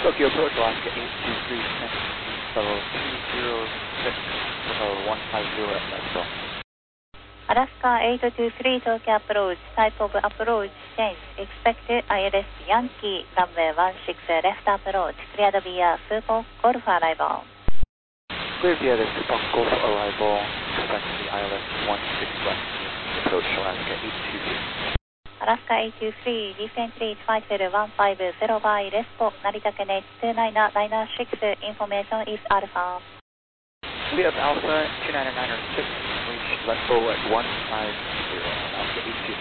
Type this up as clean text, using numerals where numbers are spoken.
Tokyo approach Alaska 823, level 206, level 150 at Nashville. Alaska 823 Tokyo approach, type of approach change, expected ILS Yankee, runway 16 left approach, cleared via Super Golf arrival. Cleared via the Super Golf arrival, expect the ILS 16 left, approach Alaska 823. Alaska 823, descent reach flight level 150 by Respo, Narita Connect 29996, information is Alpha. We have Alpha 29906, reach Respo at 150, Alaska 823.